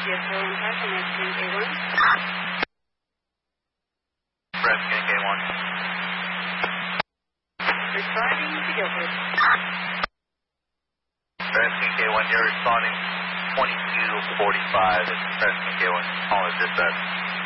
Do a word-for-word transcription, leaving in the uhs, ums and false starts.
Yes, four one five, I'm asking A one. Rescue K one. Responding to Guilford. Rescue K one, you're responding twenty-two forty-five. It's Rescue K one, call it dispatch.